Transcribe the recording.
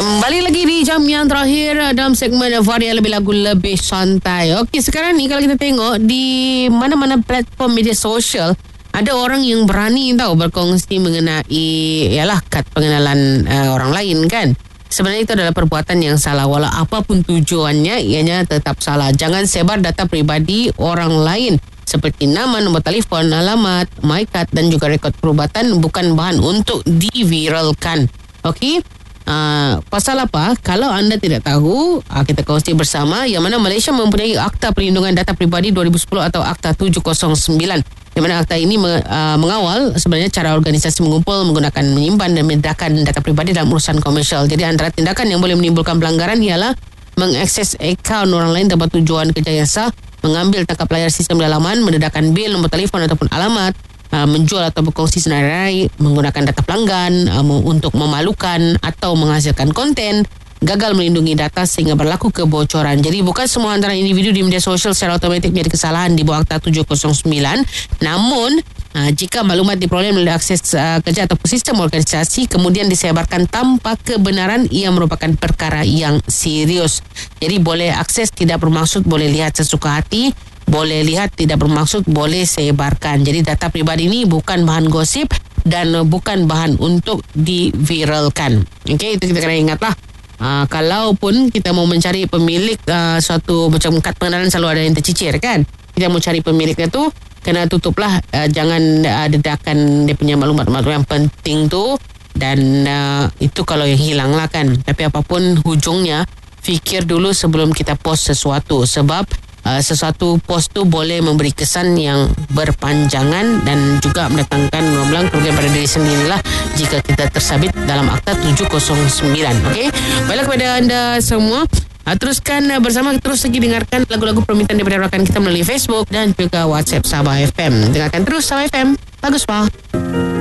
Kembali lagi di jam yang terakhir dalam segmen Varia Lebih Lagu Lebih Santai. Okey, sekarang ni kalau kita tengok di mana-mana platform media sosial, ada orang yang berani berkongsi mengenai kad pengenalan orang lain kan. Sebenarnya itu adalah perbuatan yang salah. Walau apapun tujuannya, ianya tetap salah. Jangan sebar data pribadi orang lain seperti nama, nombor telefon, alamat, MyCard dan juga rekod perubatan bukan bahan untuk diviralkan. Okey? Pasal apa? Kalau anda tidak tahu, kita kongsi bersama yang mana Malaysia mempunyai Akta Perlindungan Data Pribadi 2010 atau Akta 709. Yang mana akta ini mengawal sebenarnya cara organisasi mengumpul, menggunakan, menyimpan dan menyediakan data pribadi dalam urusan komersial. Jadi antara tindakan yang boleh menimbulkan pelanggaran ialah mengakses akaun orang lain tanpa tujuan kerja yang sah, mengambil tangkap layar sistem dalaman, mendedahkan bil, nombor telefon ataupun alamat, menjual atau berkongsi senarai, menggunakan data pelanggan untuk memalukan atau menghasilkan konten, gagal melindungi data sehingga berlaku kebocoran. Jadi bukan semua antara individu di media sosial secara automatik menjadi kesalahan di bawah Akta 709. Namun jika maklumat diperoleh melalui akses kerja atau sistem organisasi kemudian disebarkan tanpa kebenaran, ia merupakan perkara yang serius. Jadi boleh akses tidak bermaksud, boleh lihat sesuka hati, boleh lihat tidak bermaksud, boleh sebarkan. Jadi data pribadi ini bukan bahan gosip dan bukan bahan untuk diviralkan. Okey, itu kita kena ingatlah. Kalaupun kita mau mencari pemilik suatu macam kad pengenalan, selalu ada yang tercicir kan. Kita mau cari pemiliknya tu, kena tutuplah, jangan dedahkan dia punya maklumat-maklumat yang penting tu. Dan itu kalau yang hilang lah kan. Tapi apapun hujungnya, fikir dulu sebelum kita post sesuatu. Sebab sesuatu post tu boleh memberi kesan yang berpanjangan dan juga mendatangkan ulang-ulang kerugian pada diri sendirilah jika kita tersabit dalam Akta 709. Okey, baiklah kepada anda semua, teruskan bersama, terus lagi dengarkan lagu-lagu permintaan daripada rakan kita melalui Facebook dan juga WhatsApp Sabah FM. Dengarkan terus Sabah FM. Bagus, Pak.